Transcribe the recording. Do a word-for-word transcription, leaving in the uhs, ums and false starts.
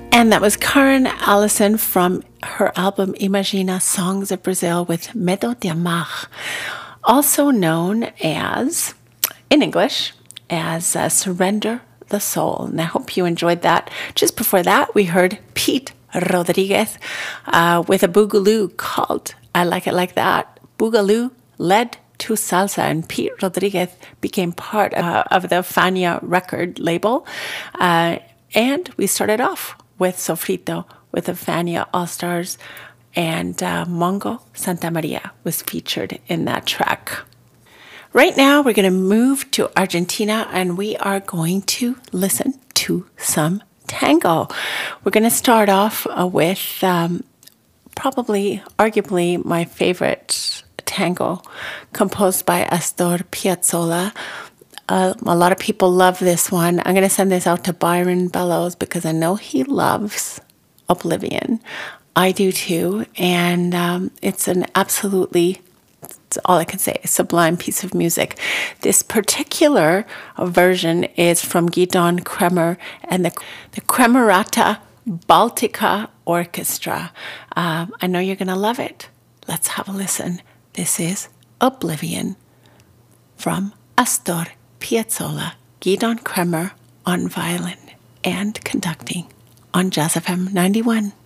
And that was Karen Allison from her album Imagina Songs of Brazil with Medo de Amar, also known as, in English, as uh, Surrender the Soul. And I hope you enjoyed that. Just before that, we heard Pete Rodriguez uh, with a boogaloo called I Like It Like That. Boogaloo led to salsa, and Pete Rodriguez became part uh, of the Fania record label. Uh, and we started off with Sofrito with the Fania All-Stars, and uh, Mongo Santa Maria was featured in that track. Right now, we're going to move to Argentina, and we are going to listen to some tango. We're going to start off uh, with um, probably, arguably, my favorite tango composed by Astor Piazzolla. Uh, a lot of people love this one. I'm going to send this out to Byron Bellows because I know he loves Oblivion. I do too. And um, it's an absolutely, it's all I can say, a sublime piece of music. This particular version is from Gidon Kremer and the, the Kremerata Baltica Orchestra. Um, I know you're going to love it. Let's have a listen. This is Oblivion from Astor Piazzolla, Gidon Kremer on violin and conducting on Jazz F M ninety-one.